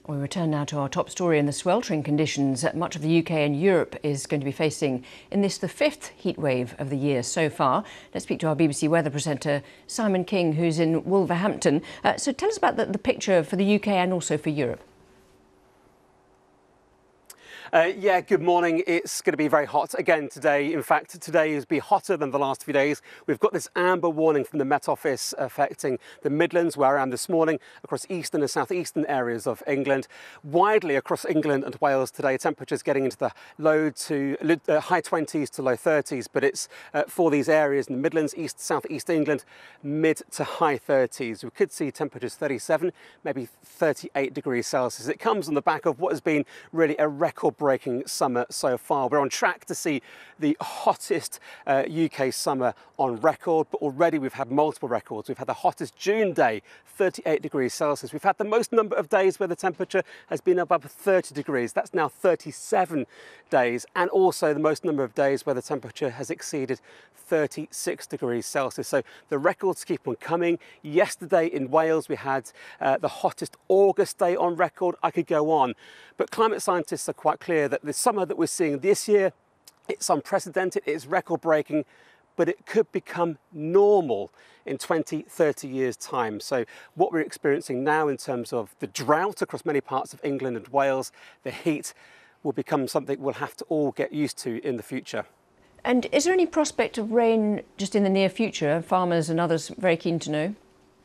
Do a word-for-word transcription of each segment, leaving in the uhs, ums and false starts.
We return now to our top story and the sweltering conditions that much of the U K and Europe is going to be facing in this, the fifth heat wave of the year so far. Let's speak to our B B C weather presenter, Simon King, who's in Wolverhampton. Uh, so tell us about the, the picture for the U K and also for Europe. Uh, yeah, good morning. It's going to be very hot again today. In fact, today is be hotter than the last few days. We've got this amber warning from the Met Office affecting the Midlands, where I am this morning, across eastern and southeastern areas of England. Widely across England and Wales today, temperatures getting into the low to uh, high twenties to low thirties, but it's uh, for these areas in the Midlands, east, southeast England, mid to high thirties. We could see temperatures thirty-seven, maybe thirty-eight degrees Celsius. It comes on the back of what has been really a record breaking summer so far. We're on track to see the hottest uh, U K summer on record, but already we've had multiple records. We've had the hottest June day, thirty-eight degrees Celsius. We've had the most number of days where the temperature has been above thirty degrees. That's now thirty-seven days, and also the most number of days where the temperature has exceeded thirty-six degrees Celsius. So the records keep on coming. Yesterday in Wales, we had uh, the hottest August day on record. I could go on, but climate scientists are quite clear that the summer that we're seeing this year, it's unprecedented, it's record-breaking, but it could become normal in twenty, thirty years' time. So what we're experiencing now in terms of the drought across many parts of England and Wales, the heat, will become something we'll have to all get used to in the future. And is there any prospect of rain just in the near future? Farmers and others very keen to know.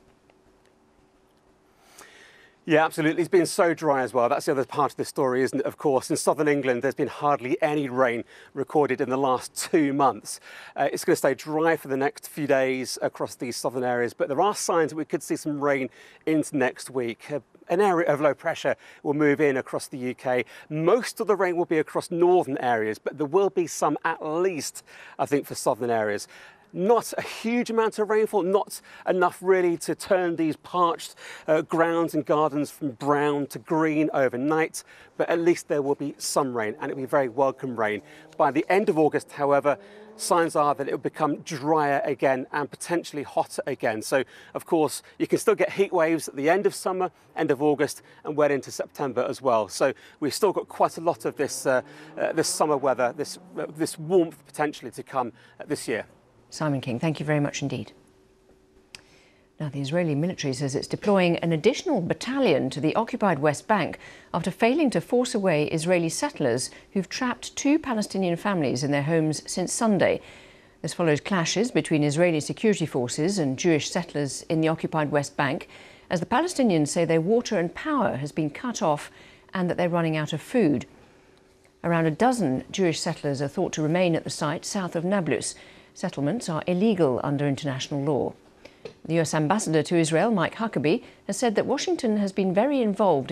Yeah, absolutely. It's been so dry as well. That's the other part of the story, isn't it? Of course, in southern England, there's been hardly any rain recorded in the last two months. Uh, it's going to stay dry for the next few days across these southern areas, but there are signs that we could see some rain into next week. Uh, An area of low pressure will move in across the U K. Most of the rain will be across northern areas, but there will be some at least, I think, for southern areas. Not a huge amount of rainfall, not enough really to turn these parched uh, grounds and gardens from brown to green overnight, but at least there will be some rain, and it will be very welcome rain. By the end of August, however, signs are that it will become drier again and potentially hotter again. So, of course, you can still get heat waves at the end of summer, end of August, and well into September as well. So we've still got quite a lot of this, uh, uh, this summer weather, this, uh, this warmth potentially to come uh, this year. Simon King, thank you very much indeed. Now, the Israeli military says it's deploying an additional battalion to the occupied West Bank after failing to force away Israeli settlers who've trapped two Palestinian families in their homes since Sunday. This follows clashes between Israeli security forces and Jewish settlers in the occupied West Bank, as the Palestinians say their water and power has been cut off and that they're running out of food. Around a dozen Jewish settlers are thought to remain at the site south of Nablus. Settlements are illegal under international law. The U S ambassador to Israel, Mike Huckabee, has said that Washington has been very involved